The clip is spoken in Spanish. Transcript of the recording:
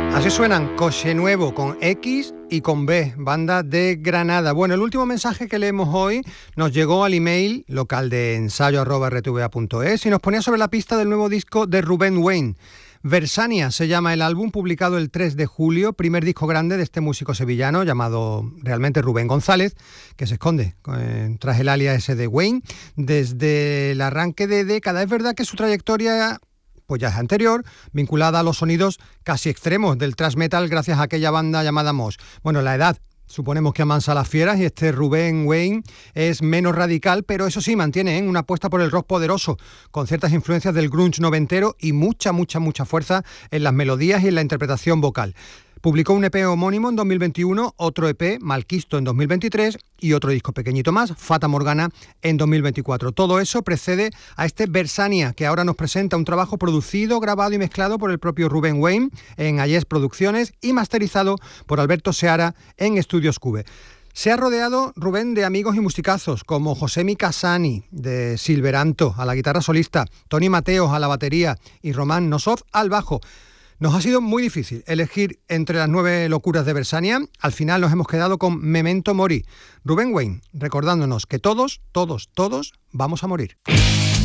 Así suenan Coche Nuevo con X y con B, banda de Granada. Bueno, el último mensaje que leemos hoy nos llegó al email local de ensayo@rtva.es y nos ponía sobre la pista del nuevo disco de Rubén Wayne. Versania se llama el álbum, publicado el 3 de julio, primer disco grande de este músico sevillano llamado realmente Rubén González, que se esconde tras el alias ese de Wayne. Desde el arranque de década, es verdad que su trayectoria pues ya es anterior, vinculada a los sonidos casi extremos del thrash metal gracias a aquella banda llamada Mosh. Bueno, la edad suponemos que amansa a las fieras y este Rubén Wayne es menos radical, pero eso sí, mantiene una apuesta por el rock poderoso, con ciertas influencias del grunge noventero y mucha fuerza en las melodías y en la interpretación vocal. Publicó un EP homónimo en 2021, otro EP, Malquisto, en 2023 y otro disco pequeñito más, Fata Morgana, en 2024. Todo eso precede a este Versania, que ahora nos presenta un trabajo producido, grabado y mezclado por el propio Rubén Wayne en Ayes Producciones y masterizado por Alberto Seara en Estudios Cube. Se ha rodeado Rubén de amigos y musicazos como Josemi Casani de Silveranto a la guitarra solista, Tony Mateos a la batería y Román Nosov al bajo. Nos ha sido muy difícil elegir entre las 9 locuras de Versania. Al final nos hemos quedado con Memento Mori. Rubén Wayne recordándonos que todos vamos a morir.